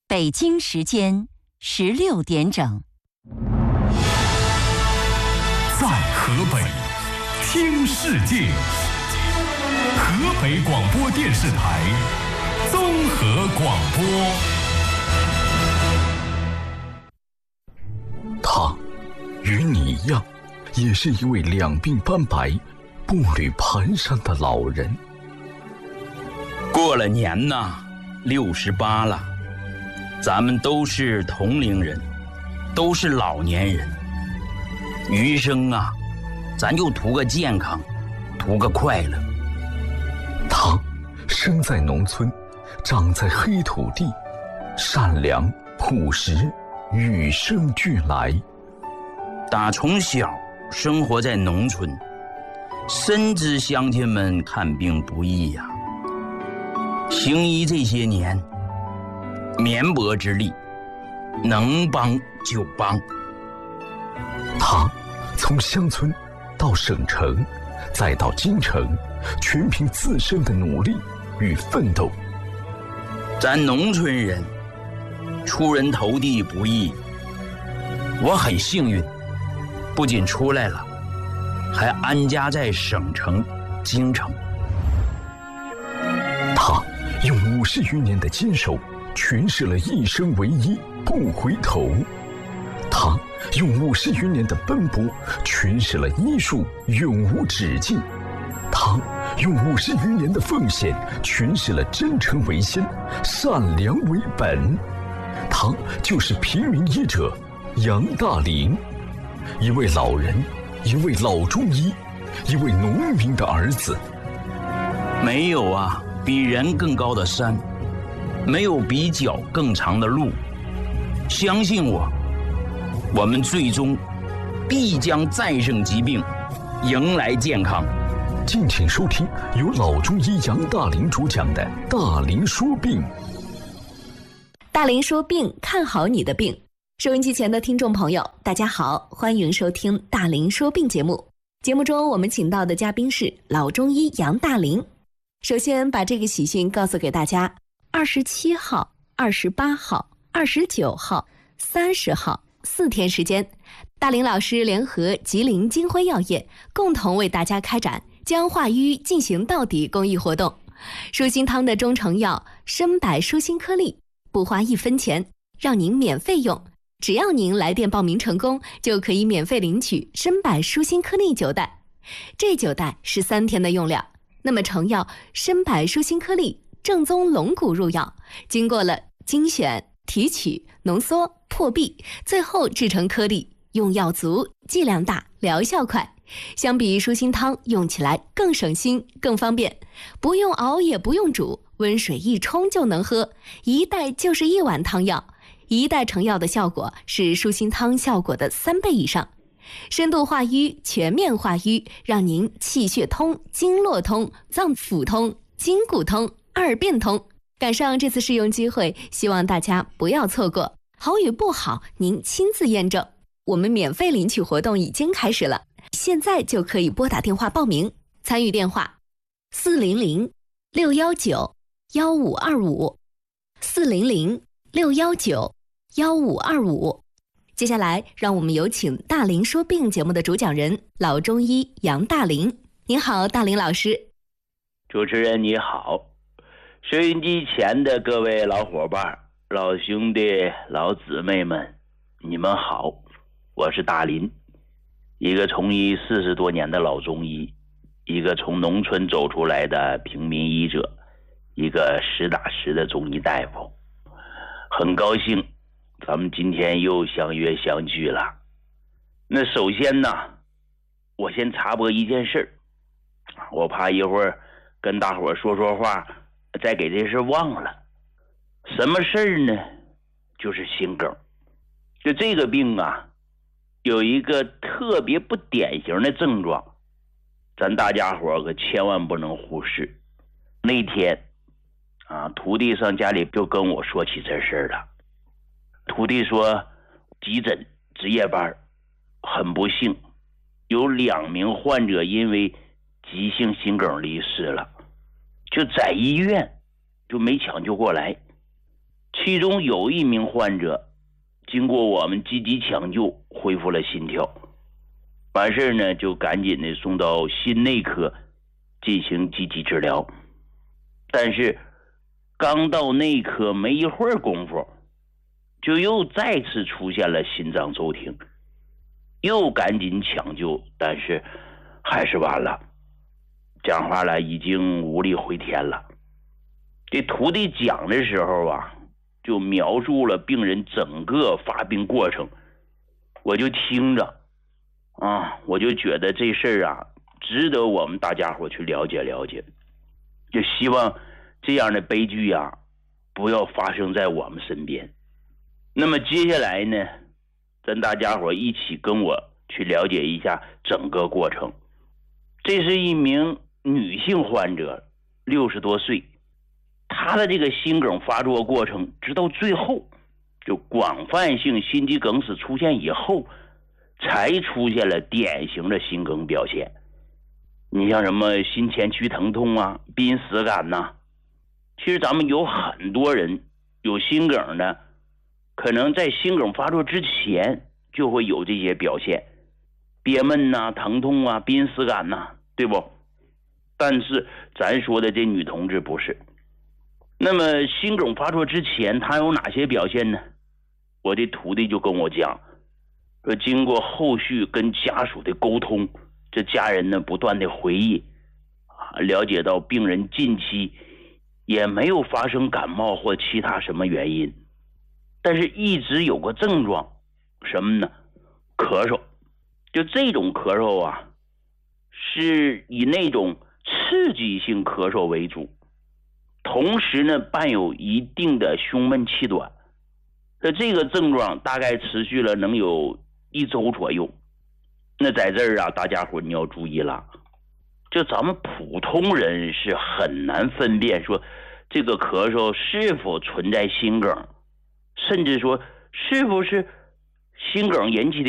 北京时间16点整。 在河北听世界，河北广播电视台综合广播。 他与你一样，也是一位两鬓斑白、步履蹒跚的老人。 过了年呐，68了，咱们都是同龄人，都是老年人。余生啊，咱就图个健康，图个快乐。 他生在农村，长在黑土地，善良朴实，与生俱来。 打从小生活在农村，深知乡亲们看病不易呀。行医这些年，绵薄之力，能帮就帮。 他从乡村到省城，再到京城，全凭自身的努力与奋斗。 咱农村人出人头地不易，我很幸运，不仅出来了，还安家在省城京城。 他用50余年的坚守诠释了一生唯一不回头，他用50余年的奔波诠释了医术永无止境，他用50余年的奉献诠释了真诚为先，善良为本。他就是平民医者杨大林，一位老人，一位老中医，一位农民的儿子。 没有啊比人更高的山，没有比脚更长的路。相信我，我们最终必将战胜疾病，迎来健康。 敬请收听由老中医杨大林主讲的《大林说病》。 大林说病，看好你的病。收音机前的听众朋友，大家好，欢迎收听大林说病节目。节目中我们请到的嘉宾是老中医杨大林。首先把这个喜讯告诉给大家，27号、28号、29号、30号4天时间，大林老师联合吉林金辉药业共同为大家开展将化瘀进行到底公益活动。舒心汤的中成药参柏舒心颗粒，不花1分钱，让您免费用。只要您来电报名成功，就可以免费领取参柏舒心颗粒9袋。这9袋是3天的用量。那么成药参柏舒心颗粒正宗龙骨入药，经过了精选、提取、浓缩、破壁，最后制成颗粒，用药足，剂量大，疗效快。相比舒心汤，用起来更省心更方便，不用熬也不用煮，温水一冲就能喝，一袋就是1碗汤药。一袋成药的效果是舒心汤效果的3倍以上，深度化瘀，全面化瘀，让您气血通，经络通，脏腑通，筋骨通，2便通。赶上这次试用机会，希望大家不要错过，好与不好您亲自验证。我们免费领取活动已经开始了，现在就可以拨打电话报名。参与电话400-619-1525 400-619-1525。接下来让我们有请大林说病节目的主讲人老中医杨大林。您好，大林老师。 主持人你好，收音机前的各位老伙伴、老兄弟、老姊妹们，你们好，我是大林，一个从医40多年的老中医，一个从农村走出来的平民医者，一个实打实的中医大夫。很高兴咱们今天又相约相聚了。那首先呢，我先插播一件事，我怕一会儿跟大伙说话再给这事忘了。什么事呢？就是心梗。就这个病啊，有一个特别不典型的症状，咱大家伙可千万不能忽视。那天徒弟上家里就跟我说起这事了。徒弟说急诊值夜班，很不幸有2名患者因为急性心梗离世了，就在医院就没抢救过来。其其中有一名患者经过我们积极抢救恢复了心跳，完事呢就赶紧的送到心内科进行积极治疗。但是刚到内科没一会儿功夫，就又再次出现了心脏骤停，又赶紧抢救，但是还是晚了，讲话了已经无力回天了。这徒弟讲的时候啊，就描述了病人整个发病过程，我就听着啊，我就觉得这事儿啊值得我们大家伙去了解了解，就希望这样的悲剧啊不要发生在我们身边。那么接下来呢，咱大家伙一起跟我去了解一下整个过程。这是一名女性患者，60多岁，她的这个心梗发作过程直到最后，就广泛性心肌梗死出现以后，才出现了典型的心梗表现。你像什么心前区疼痛啊、濒死感呐，其实咱们有很多人有心梗呢，可能在心梗发作之前就会有这些表现，憋闷呐、疼痛啊、濒死感呐，对不？但是咱说的这女同志不是。那么心梗发作之前她有哪些表现呢？我的徒弟就跟我讲说，经过后续跟家属的沟通，这家人呢不断的回忆了解到病人近期也没有发生感冒或其他什么原因，但是一直有个症状，什么呢？咳嗽。就这种咳嗽啊，是以那种刺激性咳嗽为主，同时呢伴有一定的胸闷气短。这个症状大概持续了能有1周左右。那在这儿啊，大家伙你要注意了，就咱们普通人是很难分辨说这个咳嗽是否存在心梗，甚至说是否是心梗引起的